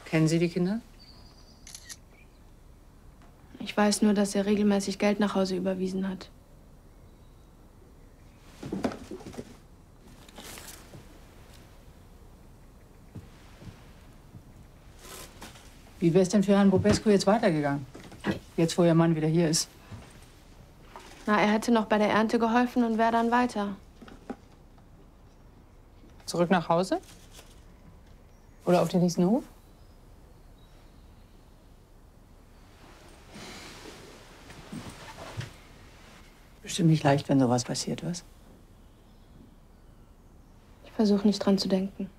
Kennen Sie die Kinder? Ich weiß nur, dass er regelmäßig Geld nach Hause überwiesen hat. Wie wäre es denn für Herrn Bobescu jetzt weitergegangen? Jetzt, wo Ihr Mann wieder hier ist. Na, er hätte noch bei der Ernte geholfen und wäre dann weiter. Zurück nach Hause? Oder auf den nächsten Hof? Bestimmt nicht leicht, wenn sowas passiert, was? Ich versuche nicht dran zu denken.